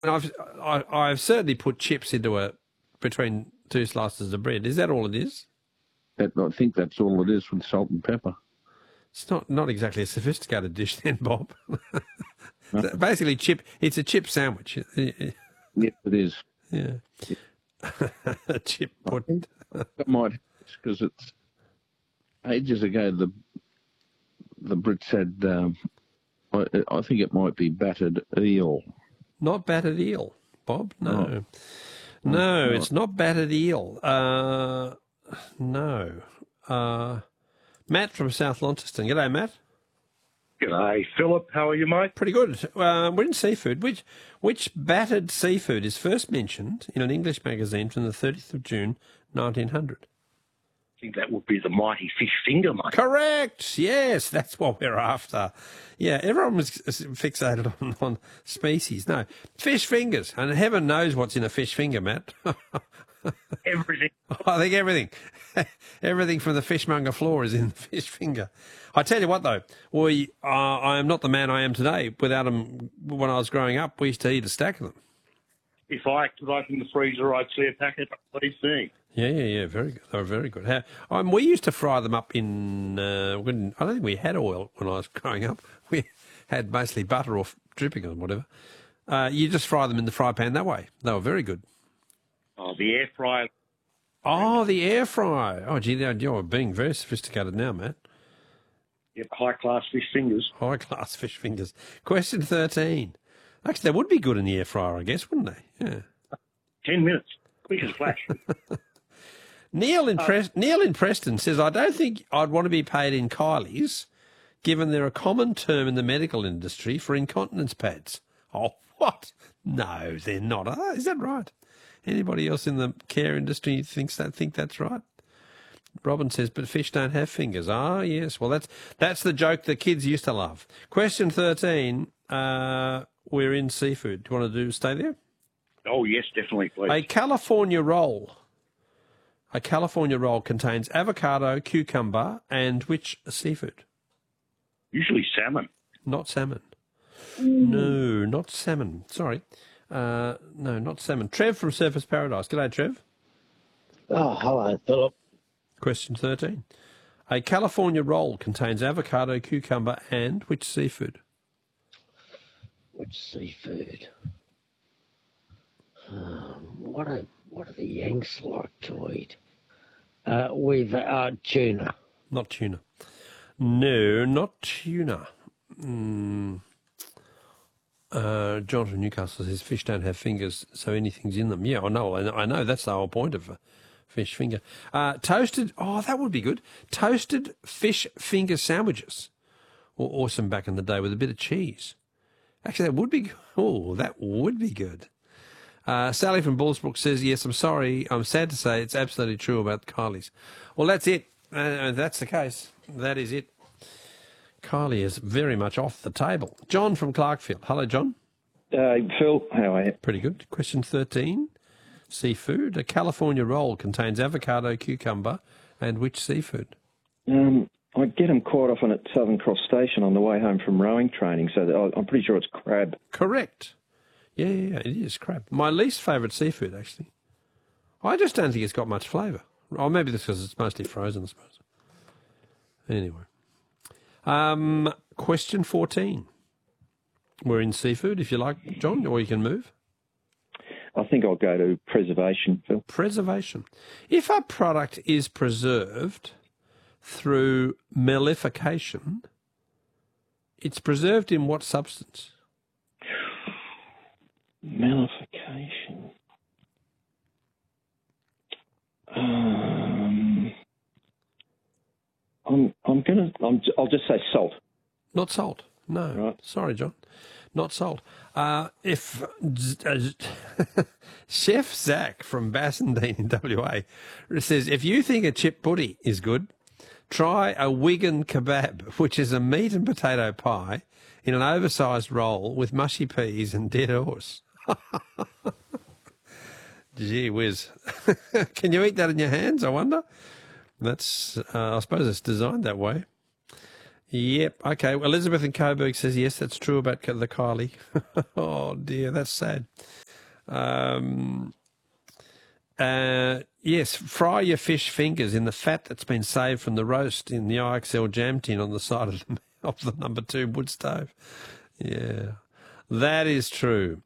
And I've certainly put chips into between two slices of bread. Is that all it is? I think that's all it is with salt and pepper. It's not exactly a sophisticated dish then, Bob. No. So basically, it's a chip sandwich. Yes, it is. Yeah. A chip pudding. I might, because it's ages ago the Brits had, I think it might be battered eel. Not battered eel, Bob. No. Oh. No, Oh. it's not battered eel. No. Matt from South Launceston. G'day, Matt. G'day, Philip. How are you, mate? Pretty good. We're in seafood. Which battered seafood is first mentioned in an English magazine from the 30th of June, 1900? I think that would be the mighty fish finger, mate. Correct. Yes, that's what we're after. Yeah, everyone was fixated on species. No, fish fingers. And heaven knows what's in a fish finger, Matt. Everything. I think everything. Everything from the fishmonger floor is in the fish finger. I tell you what, though, I am not the man I am today. Without them, when I was growing up, we used to eat a stack of them. If I could open the freezer, I'd see a packet of bloody thing. Yeah. Very good. They were very good. We used to fry them up in. I don't think we had oil when I was growing up. We had mostly butter or dripping or whatever. You just fry them in the fry pan that way. They were very good. Oh, the air fryer. Oh, the air fryer. Oh, gee, you're being very sophisticated now, Matt. Yep, high-class fish fingers. High-class fish fingers. Question 13. Actually, they would be good in the air fryer, I guess, wouldn't they? Yeah. 10 minutes. Quick as a flash. Neil in Preston says, I don't think I'd want to be paid in Kylie's, given they're a common term in the medical industry for incontinence pads. Oh, what? No, they're not. Oh, is that right? Anybody else in the care industry think that's right? Robin says, but fish don't have fingers. Ah, yes. Well, that's the joke the kids used to love. Question 13. We're in seafood. Do you want to stay there? Oh, yes, definitely, please. A California roll. A California roll contains avocado, cucumber, and which seafood? Usually salmon. Not salmon. No, not salmon. Sorry. No, not salmon. Trev from Surfers Paradise. G'day, Trev. Oh, hello, Philip. Question 13. A California roll contains avocado, cucumber, and which seafood? Which seafood? What do the Yanks like to eat? With tuna. Not tuna. No, not tuna. John from Newcastle says fish don't have fingers, so anything's in them. Yeah, I know. That's the whole point of a fish finger. Toasted. Oh, that would be good. Toasted fish finger sandwiches. Awesome back in the day with a bit of cheese. Actually, that would be good. Oh, that would be good. Sally from Bullsbrook says, yes, I'm sorry. I'm sad to say it's absolutely true about Kylie's. Well, that's it. That's the case. That is it. Kylie is very much off the table. John from Clarkfield. Hello, John. Phil, how are you? Pretty good. Question 13. Seafood. A California roll contains avocado, cucumber, and which seafood? I get them quite often at Southern Cross Station on the way home from rowing training, so I'm pretty sure it's crab. Correct. Yeah, it is crab. My least favourite seafood, actually. I just don't think it's got much flavour. Or maybe that's because it's mostly frozen, I suppose. Anyway. Question 14. We're in seafood, if you like, John, or you can move. I think I'll go to preservation, Phil. Preservation. If a product is preserved through mellification, it's preserved in what substance? Mellification. I'll just say salt. Not salt. No. Right. Sorry, John. Not salt. If Chef Zach from Bassendean in WA says, if you think a chip putty is good, try a Wigan kebab, which is a meat and potato pie in an oversized roll with mushy peas and dead horse. Gee whiz. Can you eat that in your hands, I wonder? That's, I suppose it's designed that way. Yep. Okay. Well, Elizabeth in Coburg says, yes, that's true about the Kylie. Oh, dear. That's sad. Yes, fry your fish fingers in the fat that's been saved from the roast in the IXL jam tin on the side of the number 2 wood stove. Yeah, that is true.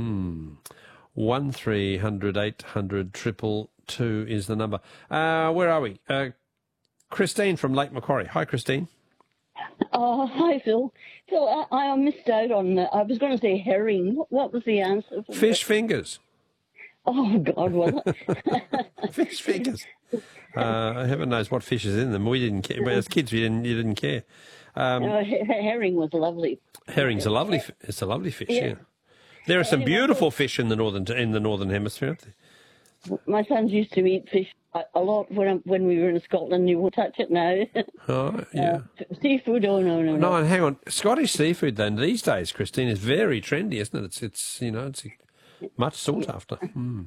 1300 800 222 is the number. Where are we? Christine from Lake Macquarie. Hi, Christine. Oh, hi, Phil. Phil, I missed out on I was going to say herring. What was the answer? For Fish fingers. Oh, God, was it? Fish fingers. Heaven knows what fish is in them. We didn't care. As kids, you didn't care. No, herring was lovely. Herring's a lovely. It's a lovely fish. Yeah. Yeah. There are some beautiful fish in the northern hemisphere, aren't there? My sons used to eat fish a lot when we were in Scotland. You won't touch it now. Oh, yeah. Seafood, oh, no. No, and hang on. Scottish seafood, then, these days, Christine, is very trendy, isn't it? It's much sought after.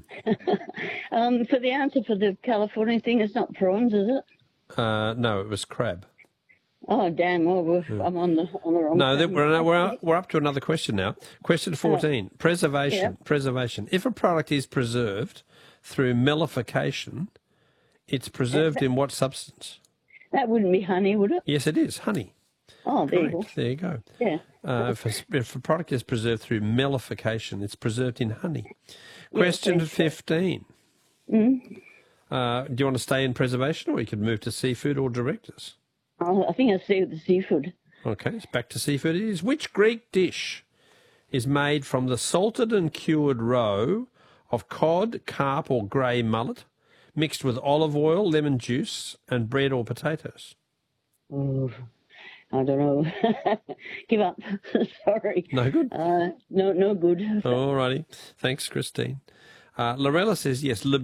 For the answer for the California thing, it's not prawns, is it? No, it was crab. Oh, damn. Oh, I'm on the wrong No, thing. we're up to another question now. Question 14. Preservation. Yeah. Preservation. If a product is preserved through mellification, it's preserved in what substance? That wouldn't be honey, would it? Yes, it is. Honey. Oh, there you go. Correct. There you go. Yeah. If a product is preserved through mellification, it's preserved in honey. Question 15. Do you want to stay in preservation, or you could move to seafood or directors? Oh, I think I'd stay with the seafood. Okay, it's back to seafood it is. Which Greek dish is made from the salted and cured roe of cod, carp or grey mullet, mixed with olive oil, lemon juice and bread or potatoes? Oh, I don't know. Give up. Sorry. No good? No good. All righty. Thanks, Christine. Lorella says, yes, le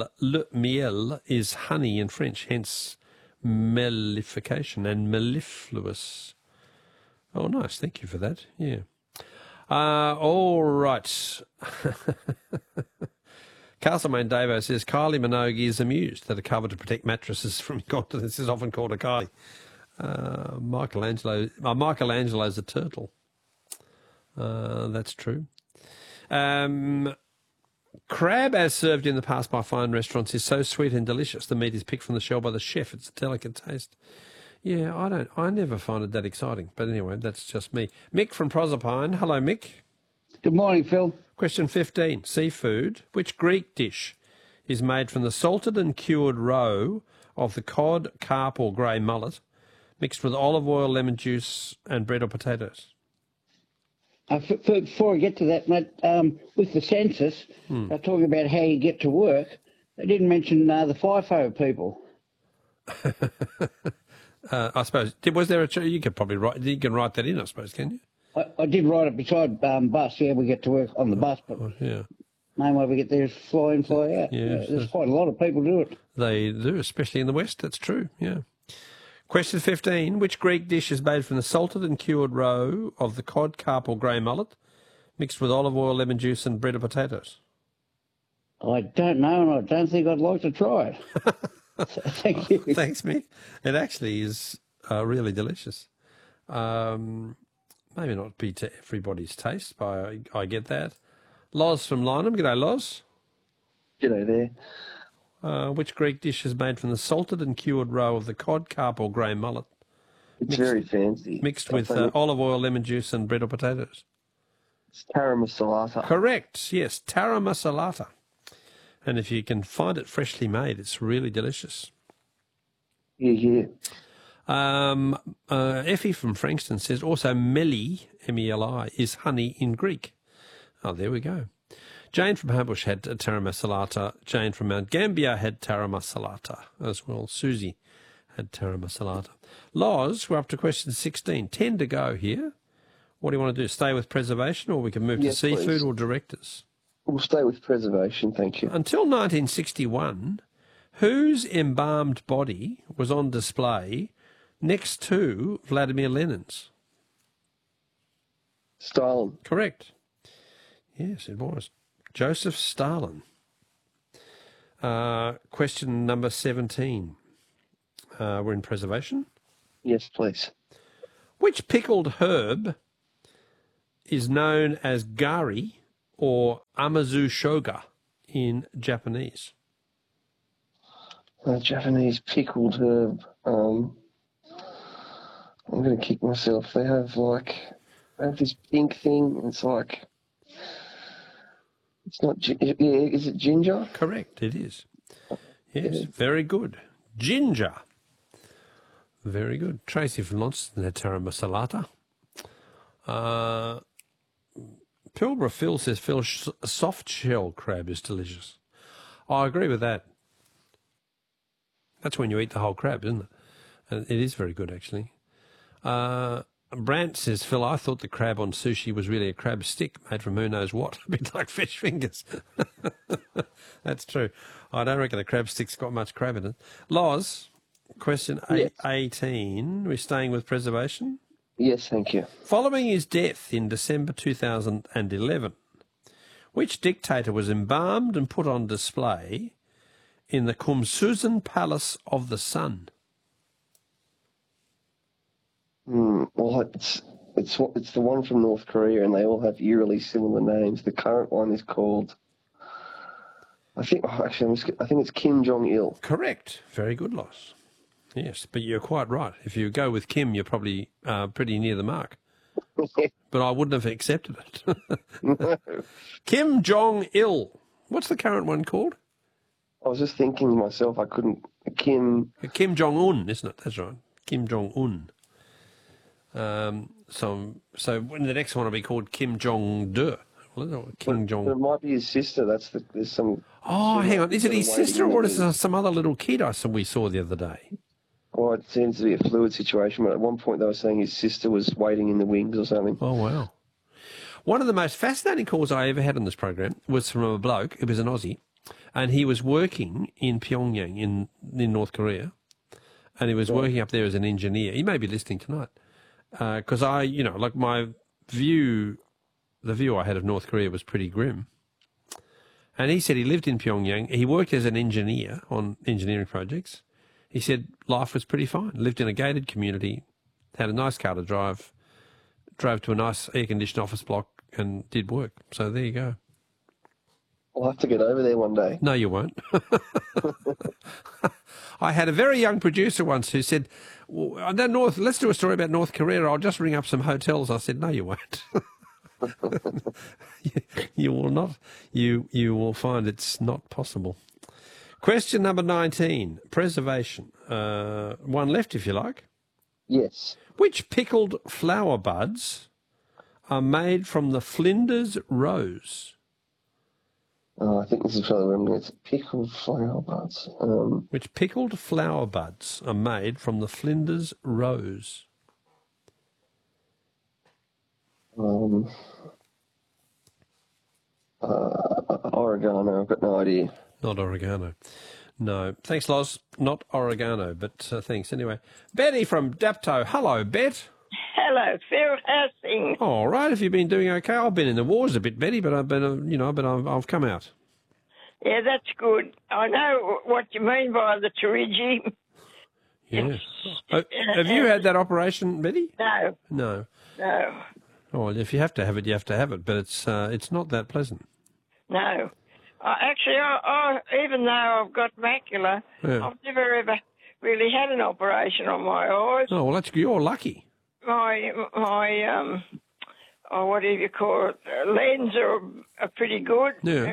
miel is honey in French, hence mellification and mellifluous. Oh, nice. Thank you for that. Yeah. All right. Castlemaine Davo says, Kylie Minogue is amused that a cover to protect mattresses from incontinence is often called a Kylie. Michelangelo's a turtle. That's true. Crab, as served in the past by fine restaurants, is so sweet and delicious. The meat is picked from the shell by the chef. It's a delicate taste. Yeah, I never find it that exciting. But anyway, that's just me. Mick from Proserpine. Hello, Mick. Good morning, Phil. Question 15. Seafood. Which Greek dish is made from the salted and cured roe of the cod, carp or grey mullet, mixed with olive oil, lemon juice and bread or potatoes? Before I get to that, mate, with the census, they're talking about how you get to work. They didn't mention the FIFO people. I suppose. Was there you could probably write. You can write that in, I suppose, can you? I did write it beside bus. Yeah, we get to work on the bus, but yeah. main way we get there is fly in, fly out. Yeah, There's quite a lot of people do it. They do, especially in the West. That's true. Yeah. Question 15. Which Greek dish is made from the salted and cured roe of the cod, carp or grey mullet, mixed with olive oil, lemon juice and bread or potatoes? I don't know, and I don't think I'd like to try it. Thank you. Thanks, Mick. It actually is really delicious. Maybe not be to everybody's taste, but I get that. Loz from Lynham. G'day, Loz. G'day there. Which Greek dish is made from the salted and cured roe of the cod, carp or grey mullet? It's very fancy. Mixed with olive oil, lemon juice and bread or potatoes? It's tara masalata. Correct, yes, tara masalata. And if you can find it freshly made, it's really delicious. Yeah. Effie from Frankston says also meli, M-E-L-I, is honey in Greek. Oh, there we go. Jane from Hambush had tara masalata. Jane from Mount Gambier had tara masalata as well. Susie had tara masalata. Loz, we're up to question 16. 10 to go here. What do you want to do? Stay with preservation, or we can move to seafood please. or directors? We'll stay with preservation, thank you. Until 1961, whose embalmed body was on display next to Vladimir Lenin's? Stalin. Correct. Yes, it was. Joseph Stalin. Question number 17. We're in preservation. Yes, please. Which pickled herb is known as gari or amazu shoga in Japanese? Japanese pickled herb. I'm going to kick myself. They have this pink thing. And it's like, it's not. Is it ginger? Correct, it is. Yes, very good. Ginger. Very good. Tracy from Launceston had Tara Masalata. Pilbara Phil says, Phil, soft shell crab is delicious. I agree with that. That's when you eat the whole crab, isn't it? And it is very good, actually. Brant says, Phil, I thought the crab on sushi was really a crab stick made from who knows what, a bit like fish fingers. That's true. I don't reckon a crab stick's got much crab in it. Loz, question 18. We're staying with preservation? Yes, thank you. Following his death in December 2011, which dictator was embalmed and put on display in the Kumsusan Palace of the Sun? Well, it's the one from North Korea, and they all have eerily similar names. The current one is called, I think it's Kim Jong Il. Correct. Very good, Loss. Yes, but you're quite right. If you go with Kim, you're probably pretty near the mark. But I wouldn't have accepted it. No. Kim Jong Il. What's the current one called? I was just thinking to myself, I couldn't. Kim Jong Un, isn't it? That's right. Kim Jong Un. So when the next one will be called Kim Jong De. Kim Jong. It might be his sister. There's some. Oh, hang on. Is it his sister or is it some other little kid we saw the other day? Well, it seems to be a fluid situation, but at one point they were saying his sister was waiting in the wings or something. Oh, wow. One of the most fascinating calls I ever had on this program was from a bloke. It was an Aussie, and he was working in Pyongyang in North Korea, and he was working up there as an engineer. He may be listening tonight, because my view, the view I had of North Korea was pretty grim. And he said he lived in Pyongyang. He worked as an engineer on engineering projects. He said life was pretty fine. Lived in a gated community, had a nice car to drive, drove to a nice air-conditioned office block and did work. So there you go. I'll have to get over there one day. No, you won't. I had a very young producer once who said, let's do a story about North Korea. I'll just ring up some hotels. I said, no, you won't. You will not. You will find it's not possible. Question number 19, preservation. One left, if you like. Yes. Which pickled flower buds are made from the Flinders rose? I think this is probably where I'm going to pickled flower buds. Which pickled flower buds are made from the Flinders rose? Oregano, I've got no idea. Not oregano. No. Thanks, Loz. Not oregano, but thanks anyway. Betty from Dapto. Hello, Bet. Hello, Phil. How's things? All right. Have you been doing okay? I've been in the wars a bit, Betty, but I've been, I've come out. Yeah, that's good. I know what you mean by the Torigi. Yeah. Have you had that operation, Betty? No. No. No. Oh, well, if you have to have it, you have to have it, but it's not that pleasant. No. Actually, even though I've got macula, I've never ever really had an operation on my eyes. Oh, well, you're lucky. My what do you call it? Lens are pretty good. Yeah.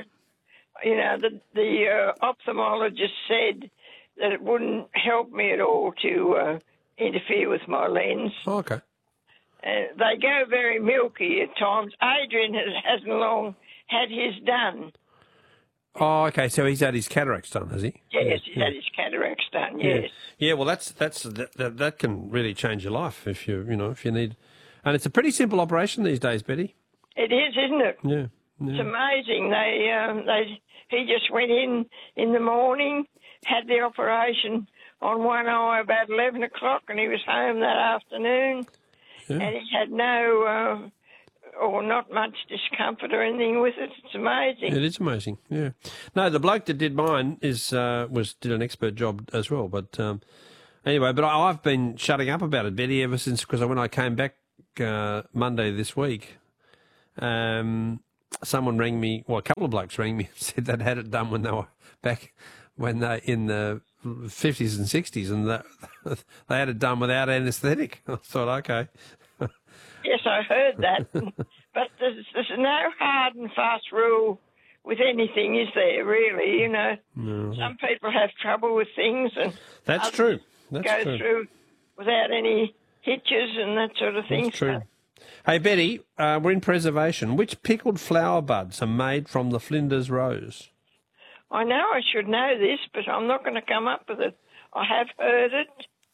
The ophthalmologist said that it wouldn't help me at all to interfere with my lens. Oh, okay. They go very milky at times. Adrian hasn't long had his done. Oh, okay. So he's had his cataracts done, has he? Yes, he's had his cataracts done. Yes. Yeah. Well, that can really change your life if you need. And it's a pretty simple operation these days, Betty. It is, isn't it? Yeah. It's amazing. He just went in the morning, had the operation on one eye about 11 o'clock, and he was home that afternoon. Yeah. And he had no or not much discomfort or anything with it. It's amazing. It is amazing, yeah. No, the bloke that did mine did an expert job as well, but Anyway, but I've been shutting up about it, Betty, ever since, because when I came back Monday this week, someone rang me, well, a couple of blokes rang me and said they'd had it done when they were back when they in the 50s and 60s, and they had it done without anaesthetic. I thought, okay. Yes, I heard that. But there's no hard and fast rule with anything, is there, really? You know, No. some people have trouble with things, and That's others true. That's go true. through without any hitches and that sort of thing. That's true. Hey, Betty, we're in preservation. Which pickled flower buds are made from the Flinders Rose? I know I should know this, but I'm not going to come up with it. I have heard it,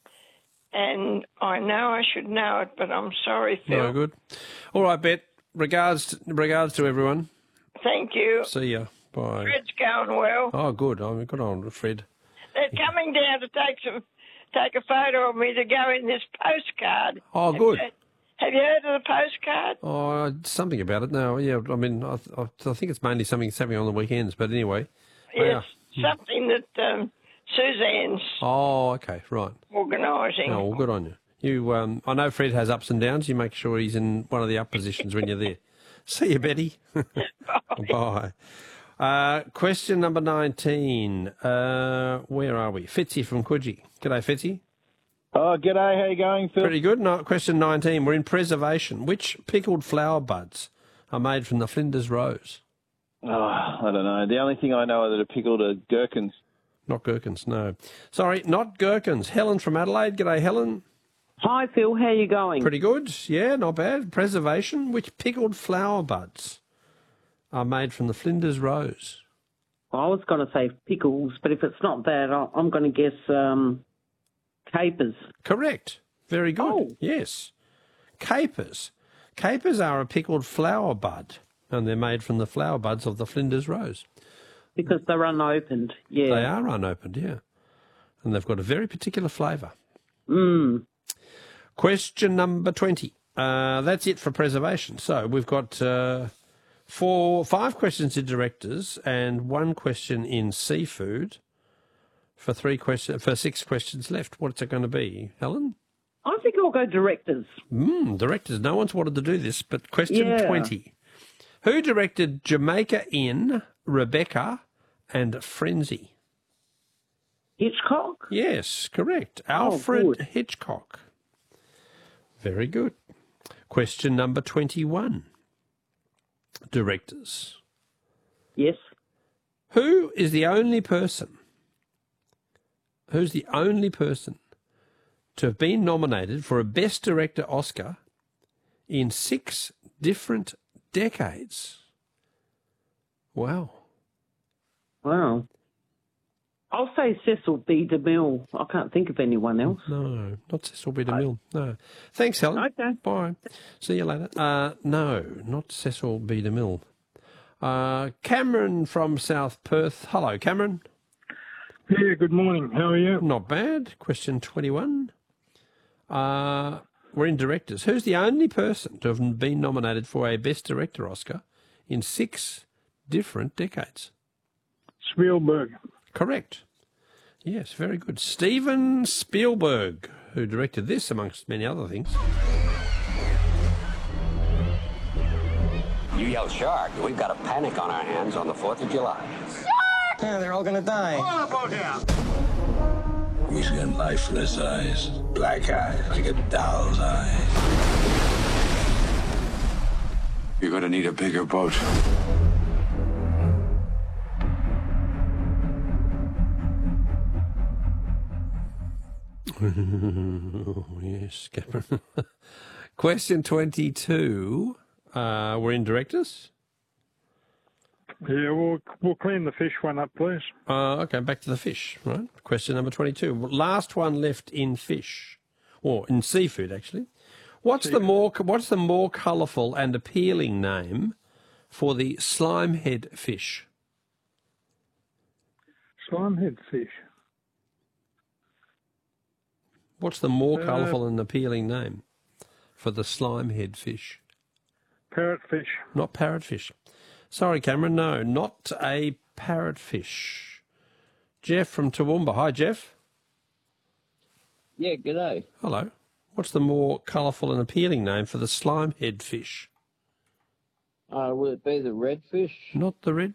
and I know I should know it, but I'm sorry, Phil. No good. All right, Bet. Regards to everyone. Thank you. See ya. Bye. Fred's going well. Oh, good. Oh, good on Fred. They're coming down to take a photo of me to go in this postcard. Oh, good. Have you heard of the postcard? Oh, something about it now. Yeah, I mean, I think it's mainly something on the weekends. But anyway. Yes, something that Suzanne's Oh, okay, right. organising. Oh, well, good on you. You, I know Fred has ups and downs. You make sure he's in one of the up positions when you're there. See you, Betty. Bye. Question number 19. Where are we? Fitzy from Coogee. G'day, Fitzy. Oh, g'day. How you going, Phil? Pretty good. No, question 19. We're in preservation. Which pickled flower buds are made from the Flinders Rose? Oh, I don't know. The only thing I know that are pickled are gherkins. Not gherkins, no. Sorry, not gherkins. Helen from Adelaide. G'day, Helen. Hi, Phil. How you going? Pretty good. Yeah, not bad. Preservation. Which pickled flower buds are made from the Flinders Rose? I was going to say pickles, but if it's not that, I'm going to guess capers. Correct. Very good. Oh. Yes. Capers. Capers are a pickled flower bud, and they're made from the flower buds of the Flinders Rose. Because they're unopened, yeah. They are unopened, yeah. And they've got a very particular flavour. Mm. Question number 20. That's it for preservation. So we've got 5 questions in directors and 1 question in seafood for 6 questions left. What's it going to be, Helen? I think I'll go directors. Directors. No one's wanted to do this, but question 20. Who directed Jamaica Inn, Rebecca, and Frenzy? Hitchcock? Yes, correct. Alfred Hitchcock. Very good. Question number 21. Directors. Yes. Who's the only person to have been nominated for a Best Director Oscar in 6 different decades? Wow. Wow. I'll say Cecil B. DeMille. I can't think of anyone else. No, not Cecil B. DeMille. No. Thanks, Helen. Okay. Bye. See you later. No, not Cecil B. DeMille. Cameron from South Perth. Hello, Cameron. Yeah, good morning. How are you? Not bad. Question 21. We're in directors. Who's the only person to have been nominated for a Best Director Oscar in 6 different decades? Spielberg. Correct. Yes, very good. Steven Spielberg, who directed this, amongst many other things. You yell shark, we've got a panic on our hands on the 4th of July. Shark! Yeah, they're all gonna die. He's got lifeless eyes, black eyes, like a doll's eyes. You're gonna need a bigger boat. Yes, Cameron. Question 22. We're in directors. Yeah, we'll clean the fish one up, please. Okay, back to the fish, right? Question number 22. Last one left in fish, or in seafood, actually. What's the more colourful and appealing name for the slimehead fish? Slimehead fish. What's the more colourful and appealing name for the slimehead fish? Parrotfish. Not parrotfish. Sorry, Cameron, no, not a parrotfish. Jeff from Toowoomba. Hi, Jeff. Yeah, g'day. Hello. What's the more colourful and appealing name for the slimehead fish? Would it be the redfish? Not the red